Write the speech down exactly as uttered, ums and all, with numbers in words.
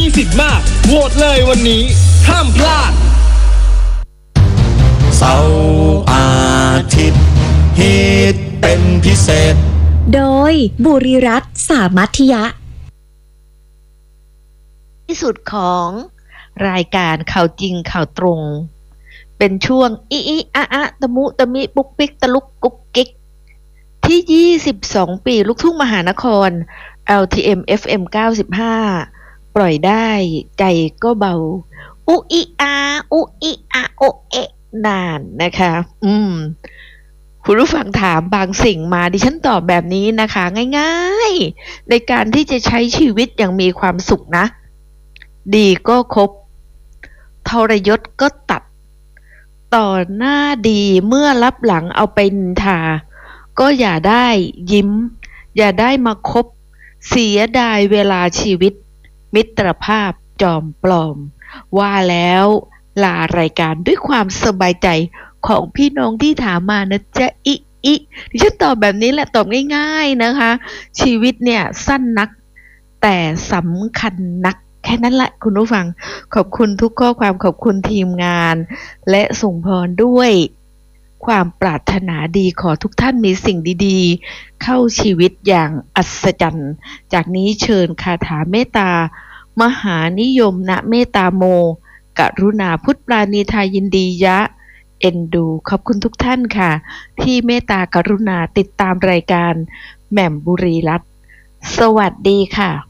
สิทธิ์มากโหวตเลยวันนี้ห้ามพลาดเสาร์อาทิตย์ฮิตเป็นพิเศษโดยบุรีรัตน์สามัธยะที่สุดของรายการข่าวจริงข่าวตรงเป็นช่วงอิอิอะอะตะมุตะมิปุ๊กปิ๊กตะลุกกุ๊กกิ๊กที่ยี่สิบสองปีลูกทุ่งมหานคร แอล ที เอ็ม เอฟ เอ็ม เก้าสิบห้า ปล่อยได้ใจก็เบาอุอิอาอุอิอาโอเอะนานนะคะอืมคุณผู้ฟังถามบางสิ่งมาดิฉันตอบแบบนี้นะคะง่ายๆในการที่จะใช้ชีวิตอย่างมีความสุขนะดีก็ครบทรยศก็ตัดต่อหน้าดีเมื่อรับหลังเอาไปนินทาก็อย่าได้ยิ้มอย่าได้มาคบเสียดายเวลาชีวิตมิตรภาพจอมปลอมว่าแล้วลารายการด้วยความสบายใจของพี่น้องที่ถามมานะจ๊ะอิอิดิฉันตอบแบบนี้แหละตอบง่ายๆนะคะชีวิตเนี่ยสั้นนักแต่สำคัญนักแค่นั้นแหละคุณผู้ฟังขอบคุณทุกข้อความขอบคุณทีมงานและส่งพรด้วยความปรารถนาดีขอทุกท่านมีสิ่งดีๆเข้าชีวิตอย่างอัศจรรย์จากนี้เชิญคาถาเมตตามหานิยมณเมตตาโมกรุณาพุทธปราณีทายินดียะเอ็นดูขอบคุณทุกท่านค่ะที่เมตตากรุณาติดตามรายการแหม่มบุรีรัตน์สวัสดีค่ะ